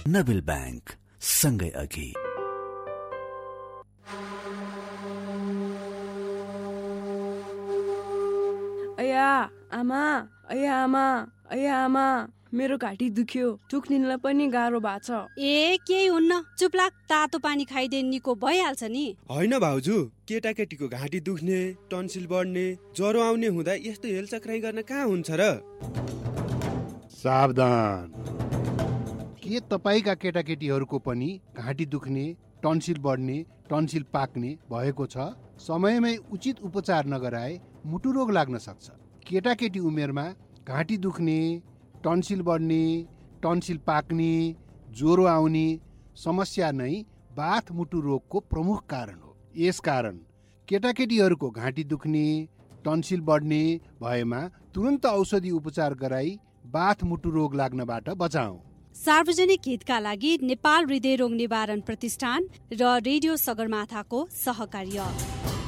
Nabil bank, सँगै अघि। आमा, मेरो घाँटी दुख्यो, थुक्निनलाई पनि गाह्रो भएको छ। केही हुन्न, चुप लाग, तातो पानी खाइदे निको भइहाल्छ नि। होइन भाउजू, केटाकेटीको घाँटी दुख्ने, टन्सिल बढ्ने, ज्वरो आउने हुँदा यस्तो हेलचक्राइ गर्न कहाँ हुन्छ र? सावधान, के तपाईका केटाकेटीहरूको पनि घाँटी दुख्ने, टन्सिल बढ्ने, टन्सिल पाक्ने भएको छ? समयमै उचित उपचार नगराए मुटु रोग लाग्न सक्छ। केटाकेटी उमेरमा घाँटी दुख्ने, टन्सिल बढ्ने, टन्सिल पाक्ने, ज्वरो आउने समस्या नै बाथ मुटु रोगको प्रमुख कारण हो। यसकारण केटाकेटीहरूको घाँटी दुख्ने, टन्सिल बढ्ने भएमा तुरन्त औषधि उपचार गराई बाथ मुटु रोग लाग्नबाट बचाऊ। सार्वजनिक हितका लागि नेपाल हृदय रोग निवारण प्रतिष्ठान र रेडियो सगरमाथाको सहकार्य।